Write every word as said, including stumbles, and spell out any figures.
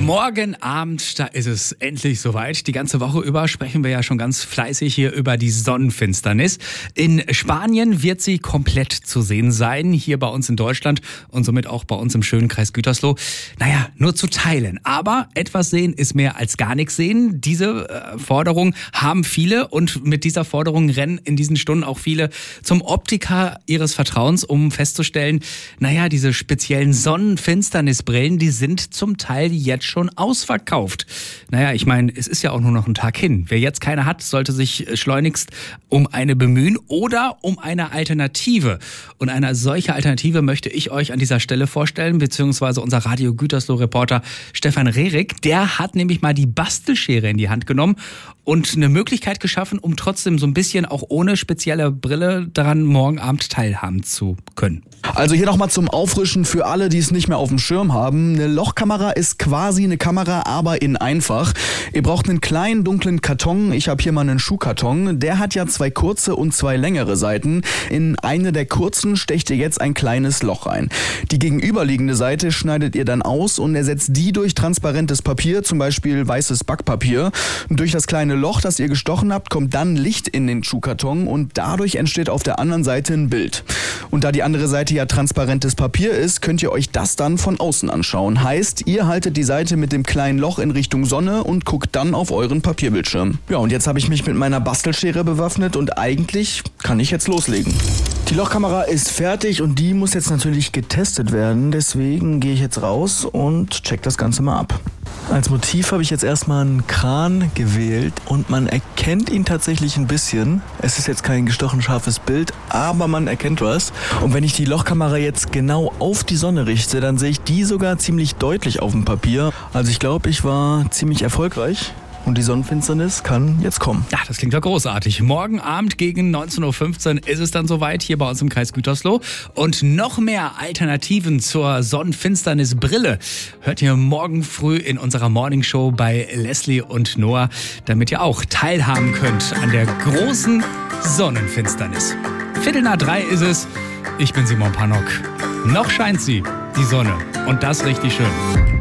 Morgen Abend, da ist es endlich soweit. Die ganze Woche über sprechen wir ja schon ganz fleißig hier über die Sonnenfinsternis. In Spanien wird sie komplett zu sehen sein, hier bei uns in Deutschland und somit auch bei uns im schönen Kreis Gütersloh. Naja, nur zu teilen. Aber etwas sehen ist mehr als gar nichts sehen. Diese äh, Forderung haben viele und mit dieser Forderung rennen in diesen Stunden auch viele zum Optiker ihres Vertrauens, um festzustellen, naja, diese speziellen Sonnenfinsternisbrillen, die sind zum Teil jetzt schon ausverkauft. Naja, ich meine, es ist ja auch nur noch ein Tag hin. Wer jetzt keine hat, sollte sich schleunigst um eine bemühen oder um eine Alternative. Und eine solche Alternative möchte ich euch an dieser Stelle vorstellen, beziehungsweise unser Radio Gütersloh-Reporter Stefan Rehrig. Der hat nämlich mal die Bastelschere in die Hand genommen und eine Möglichkeit geschaffen, um trotzdem so ein bisschen auch ohne spezielle Brille daran morgen Abend teilhaben zu können. Also hier nochmal zum Auffrischen für alle, die es nicht mehr auf dem Schirm haben. Eine Lochkamera ist quasi eine Kamera, aber in einfach. Ihr braucht einen kleinen dunklen Karton. Ich habe hier mal einen Schuhkarton. Der hat ja zwei kurze und zwei längere Seiten. In eine der kurzen stecht ihr jetzt ein kleines Loch rein. Die gegenüberliegende Seite schneidet ihr dann aus und ersetzt die durch transparentes Papier, zum Beispiel weißes Backpapier. Durch das kleine Loch, das ihr gestochen habt, kommt dann Licht in den Schuhkarton und dadurch entsteht auf der anderen Seite ein Bild. Und da die andere Seite ja transparentes Papier ist, könnt ihr euch das dann von außen anschauen. Heißt, ihr haltet die Seite mit dem kleinen Loch in Richtung Sonne und guckt dann auf euren Papierbildschirm. Ja, und jetzt habe ich mich mit meiner Bastelschere bewaffnet und eigentlich kann ich jetzt loslegen. Die Lochkamera ist fertig und die muss jetzt natürlich getestet werden. Deswegen gehe ich jetzt raus und check das Ganze mal ab. Als Motiv habe ich jetzt erstmal einen Kran gewählt und man erkennt ihn tatsächlich ein bisschen. Es ist jetzt kein gestochen scharfes Bild, aber man erkennt was. Und wenn ich die Lochkamera jetzt genau auf die Sonne richte, dann sehe ich die sogar ziemlich deutlich auf dem Papier. Also ich glaube, ich war ziemlich erfolgreich. Und die Sonnenfinsternis kann jetzt kommen. Ja, das klingt ja großartig. Morgen Abend gegen neunzehn Uhr fünfzehn ist es dann soweit hier bei uns im Kreis Gütersloh. Und noch mehr Alternativen zur Sonnenfinsternisbrille hört ihr morgen früh in unserer Morningshow bei Leslie und Noah, damit ihr auch teilhaben könnt an der großen Sonnenfinsternis. Viertel nach drei ist es. Ich bin Simon Pannock. Noch scheint sie, die Sonne. Und das richtig schön.